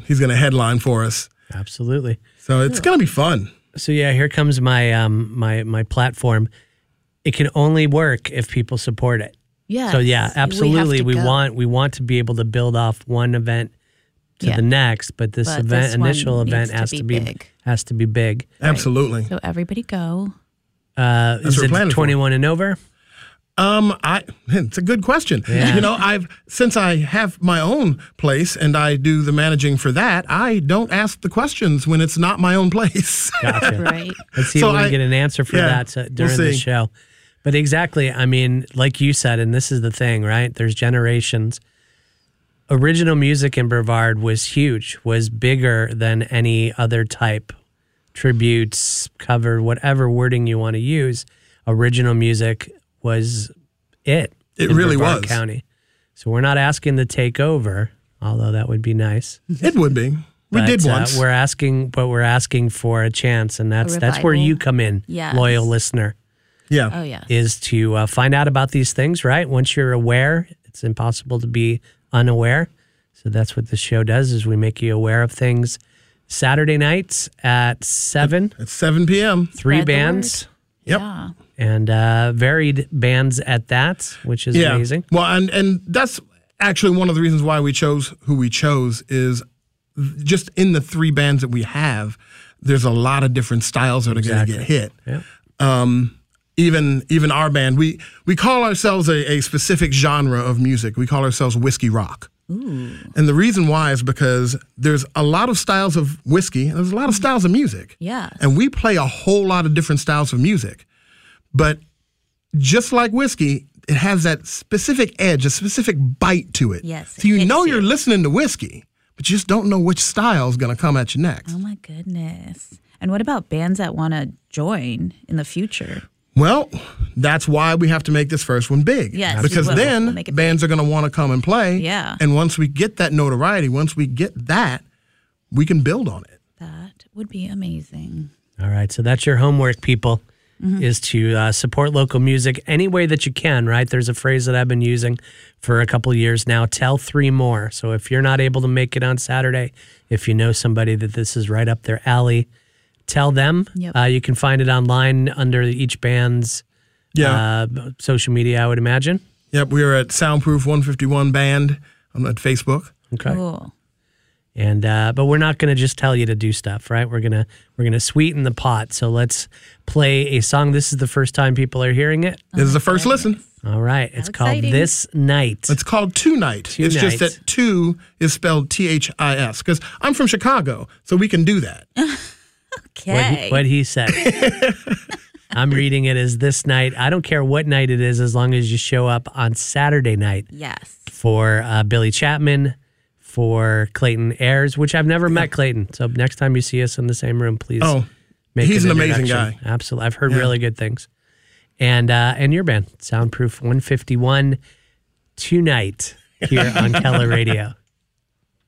He's going to headline for us. Absolutely. So it's going to be fun. So yeah, here comes my my platform. It can only work if people support it. Yeah. So yeah, absolutely. We go. want to be able to build off one event to the next, but this initial event has to be big. Right. Absolutely. So everybody go. Is it 21 and over? It's a good question. Yeah. Since I have my own place and I do the managing for that, I don't ask the questions when it's not my own place. Gotcha. Right. Let's see if we can get an answer for that during the show. But exactly, I mean, like you said, and this is the thing, right? There's generations. Original music in Brevard was huge, was bigger than any other type. Tributes, cover, whatever wording you want to use. Original music was it. It really Brevard was. County. So we're not asking to take over, although that would be nice. It would be. We did once. We're asking for a chance, and that's where you come in, loyal listener. Yeah. Oh, yeah. Is to find out about these things, right? Once you're aware, it's impossible to be unaware. So that's what the show does, is we make you aware of things. Saturday nights at 7. At 7 p.m. 3 bands. Yep. Yeah. And varied bands at that, which is amazing. Well, and that's actually one of the reasons why we chose who we chose is just in the 3 bands that we have, there's a lot of different styles that are going to get hit. Yeah. Even our band, we call ourselves a specific genre of music. We call ourselves whiskey rock. Ooh. And the reason why is because there's a lot of styles of whiskey, and there's a lot of styles of music. Yeah. And we play a whole lot of different styles of music. But just like whiskey, it has that specific edge, a specific bite to it. Yes. So you know you're listening to whiskey, but you just don't know which style is going to come at you next. Oh, my goodness. And what about bands that want to join in the future? Well, that's why we have to make this first one big. Yes, because then bands are going to want to come and play. Yeah. And once we get that notoriety, once we get that, we can build on it. That would be amazing. All right. So that's your homework, people, is to support local music any way that you can, right? There's a phrase that I've been using for a couple of years now, tell 3 more. So if you're not able to make it on Saturday, if you know somebody that this is right up their alley, tell them. Yep. You can find it online under each band's social media, I would imagine. Yep, we are at Soundproof 151 Band on Facebook. Okay. Cool. And but we're not going to just tell you to do stuff, right? We're gonna sweeten the pot. So let's play a song. This is the first time people are hearing it. This is the first listen. All right. It's called This Night. It's called Tonight. It's just that 2 is spelled THIS because I'm from Chicago, so we can do that. Okay. What he said. I'm reading it as This Night. I don't care what night it is as long as you show up on Saturday night. Yes. For Billy Chapman, for Clayton Ayers, which I've never met Clayton. So next time you see us in the same room, please make he's an amazing guy. Absolutely. I've heard really good things. And your band, Soundproof 151, tonight here on Keller Radio.